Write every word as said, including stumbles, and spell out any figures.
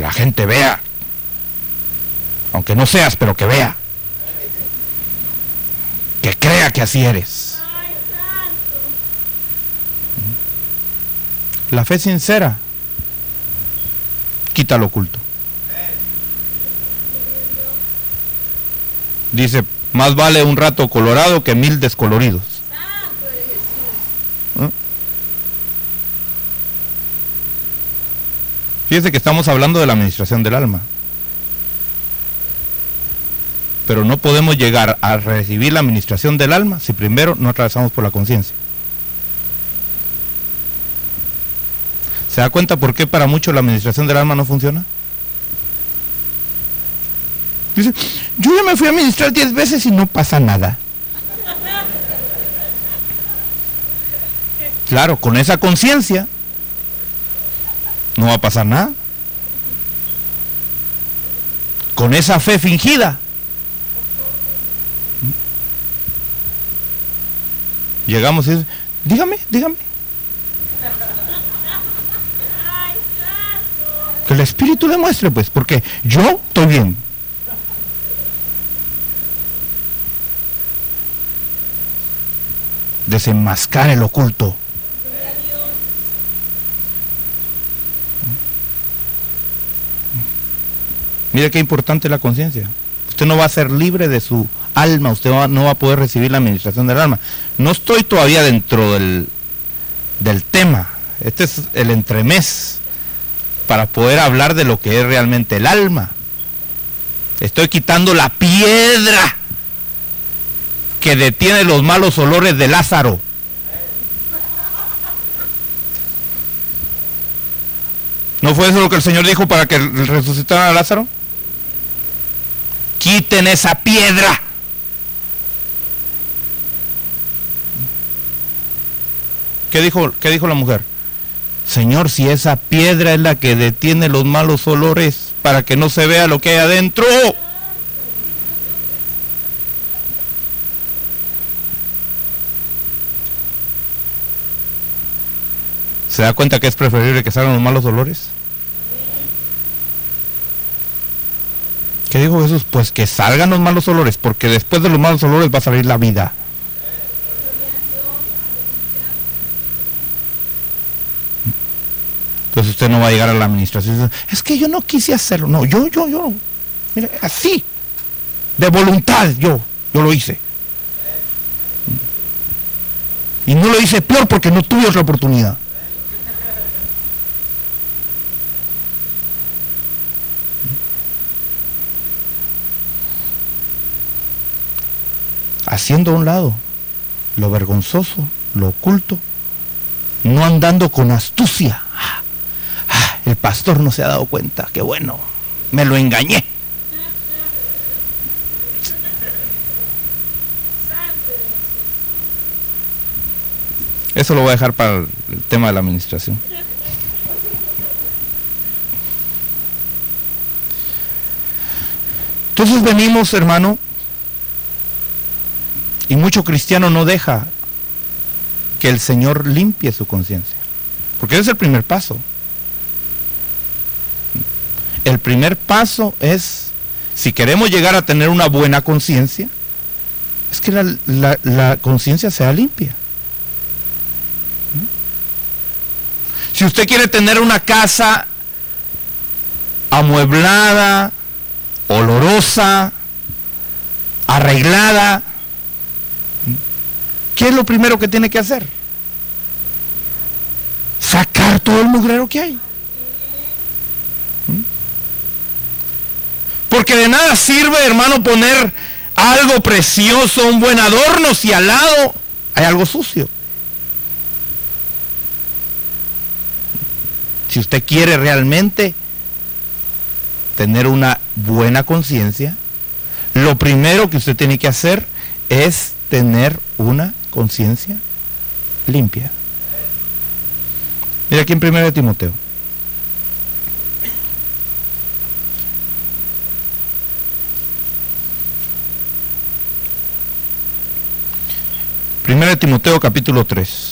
que la gente vea, aunque no seas, pero que vea, que crea que así eres. La fe sincera quita lo oculto. Dice, más vale un rato colorado que mil descoloridos. ¿Eh? Fíjese que estamos hablando de la administración del alma. Pero no podemos llegar a recibir la administración del alma si primero no atravesamos por la conciencia. ¿Se da cuenta por qué para muchos la administración del alma no funciona? Dice, yo ya me fui a administrar diez veces y no pasa nada. Claro, con esa conciencia no va a pasar nada. Con esa fe fingida, llegamos y dice, dígame, dígame. Que el Espíritu le muestre, pues, porque yo estoy bien. Desenmascar el oculto. Mire qué importante es la conciencia. Usted no va a ser libre de su alma, usted va, no va a poder recibir la administración del alma. No estoy todavía dentro del, del tema. Este es el entremés para poder hablar de lo que es realmente el alma. Estoy quitando la piedra que detiene los malos olores de Lázaro. ¿No fue eso lo que el Señor dijo para que resucitaran a Lázaro? Quiten esa piedra. ¿Qué dijo, qué dijo la mujer? Señor, si esa piedra es la que detiene los malos olores para que no se vea lo que hay adentro. ¿Se da cuenta que es preferible que salgan los malos olores? ¿Qué dijo Jesús? Pues que salgan los malos olores, porque después de los malos olores va a salir la vida. Entonces usted no va a llegar a la administración. Es que yo no quise hacerlo. No, yo, yo, yo. Mira, así. De voluntad, yo. Yo lo hice. Y no lo hice peor porque no tuve otra oportunidad. Haciendo a un lado lo vergonzoso, lo oculto, no andando con astucia. Ah, ah, el pastor no se ha dado cuenta, qué bueno, me lo engañé. Eso lo voy a dejar para el tema de la administración. Entonces venimos, hermano, y mucho cristiano no deja que el Señor limpie su conciencia, porque ese es el primer paso. El primer paso es, si queremos llegar a tener una buena conciencia, es que la, la, la conciencia sea limpia. Si usted quiere tener una casa amueblada, olorosa, arreglada, ¿qué es lo primero que tiene que hacer? Sacar todo el mugrero que hay. Porque de nada sirve, hermano, poner algo precioso, un buen adorno, si al lado hay algo sucio. Si usted quiere realmente tener una buena conciencia, lo primero que usted tiene que hacer es tener una conciencia limpia. Mira aquí en primera de Timoteo. primera de Timoteo capítulo tres.